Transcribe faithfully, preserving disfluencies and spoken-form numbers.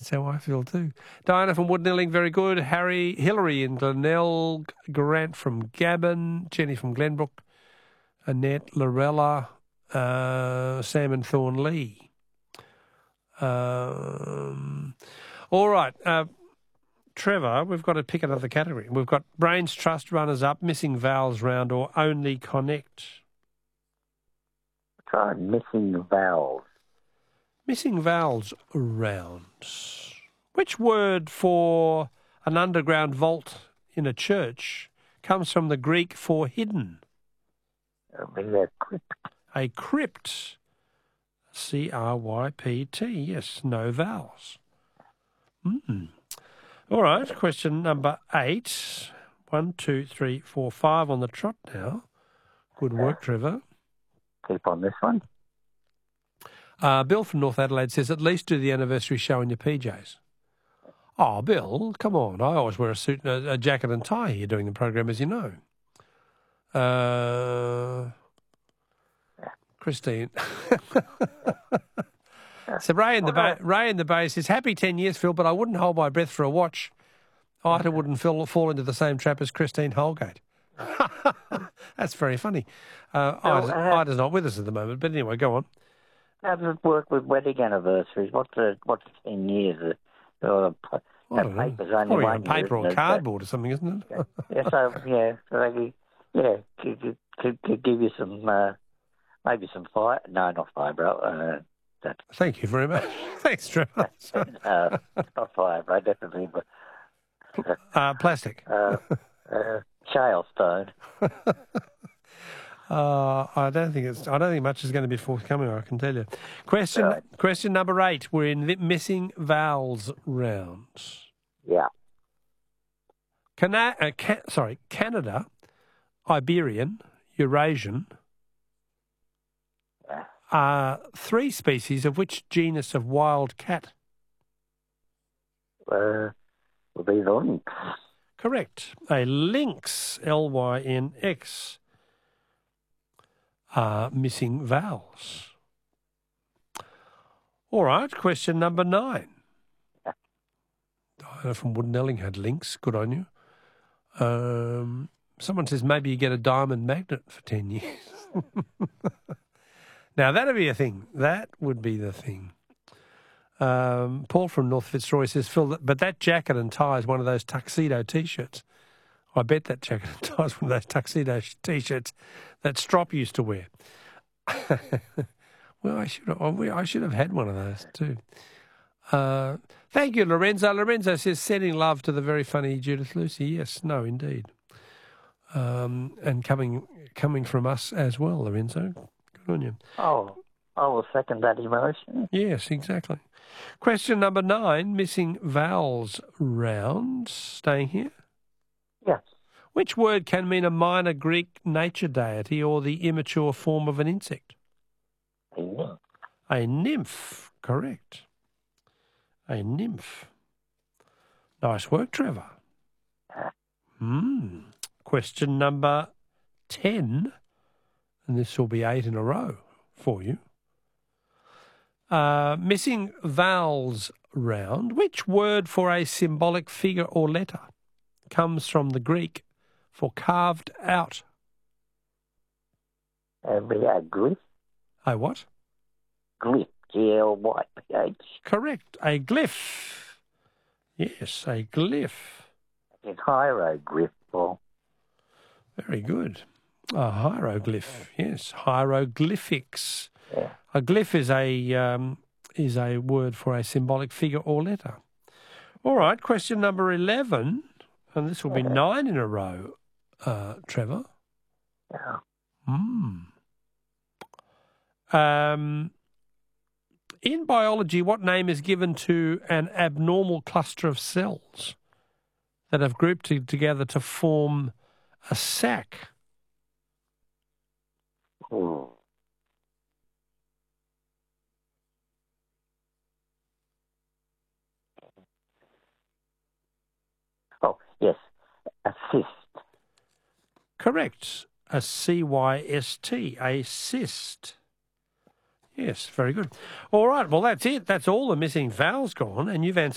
That's how I feel too. Diana from Woodnilling, very good. Harry, Hillary in Glenelg, Grant from Gabon, Jenny from Glenbrook, Annette, Lorella, uh, Sam and Thornley. Um, all right. Uh, Trevor, we've got to pick another category. We've got Brains Trust runners-up, missing vowels round, or only connect. Try missing vowels. Missing vowels rounds. Which word for an underground vault in a church comes from the Greek for hidden? It'll be a crypt. A crypt. C R Y P T. Yes, no vowels. Mm. All right, question number eight. One, two, three, four, five on the trot now. Good work, Trevor. Keep on this one. Uh, Bill from North Adelaide says, at least do the anniversary show in your P Js. Oh, Bill, come on. I always wear a suit, a, a jacket and tie here doing the program, as you know. Uh, Christine. So Ray in the ba- Ray in the Bay says, happy ten years, Phil, but I wouldn't hold my breath for a watch. Ita wouldn't fall, fall into the same trap as Christine Holgate. That's very funny. Uh, Well, Ida's, uh, Ida's not with us at the moment, but anyway, go on. How does it work with wedding anniversaries? What's the what's ten years? Uh, or the, I that don't know. paper's only Probably one on year, paper or isn't it? cardboard or something, isn't it? But, yeah, so yeah, so they could, yeah, could, could, could, could give you some uh, maybe some fire. No, not fibre. Uh, that Thank you very much. Thanks, Trevor. uh, not fibre, definitely, but Uh, plastic. uh, uh, shale stone. Uh, I don't think it's. I don't think much is going to be forthcoming. I can tell you. Question. Right. Question number eight. We're in the missing vowels rounds. Yeah. Cana- uh, ca- sorry, Canada, Iberian, Eurasian Yeah. are three species of which genus of wild cat? Uh, will be the lynx. Correct. A lynx, L Y N X. Are missing vowels. All right, question number nine. Diana from Woodnelling had links. Good on you. Um, someone says maybe you get a diamond magnet for ten years. Now, that'd be a thing. That would be the thing. Um, Paul from North Fitzroy says, Phil, but that jacket and tie is one of those tuxedo T-shirts. I bet that jacket and tie is one of those tuxedo T-shirts that Strop used to wear. Well, I should have, I should have had one of those too. Uh, thank you, Lorenzo. Lorenzo says, sending love to the very funny Judith Lucy. Yes, no, indeed. Um, and coming coming from us as well, Lorenzo. Good on you. Oh, I will second that emotion. Yes, exactly. Question number nine, missing vowels round. Staying here. Yes. Which word can mean a minor Greek nature deity or the immature form of an insect? A nymph. A nymph, correct. A nymph. Nice work, Trevor. Hmm. Question number ten, and this will be eight in a row for you. Uh, missing vowels round. Which word for a symbolic figure or letter comes from the Greek for carved out? Uh, be a glyph. A what? Glyph. G L Y P H. Correct. A glyph. Yes, a glyph. It's hieroglyph. Or Very good. A hieroglyph. Yes, hieroglyphics. yeah. A glyph is a um, is a word for a symbolic figure or letter. All right. Question number eleven, and this will be nine in a row. Uh, Trevor. Yeah. Hmm. Um, in biology, what name is given to an abnormal cluster of cells that have grouped to- together to form a sac? Ooh. Oh, yes. A cyst. Correct. A C Y S T, a cyst. Yes, very good. All right, well, that's it. That's all the missing vowels gone, and you've answered